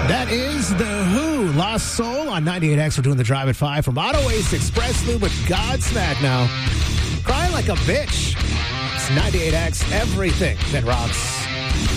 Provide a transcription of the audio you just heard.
That is The Who, Lost Soul on 98X. We're doing the Drive at 5 from Auto Waste Express Lube with Godsmack now. Crying like a bitch. It's 98X, everything that rocks.